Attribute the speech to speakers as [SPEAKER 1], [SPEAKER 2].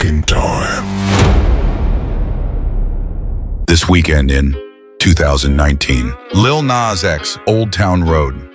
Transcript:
[SPEAKER 1] in time.
[SPEAKER 2] This weekend in 2019, Lil Nas X, Old Town Road.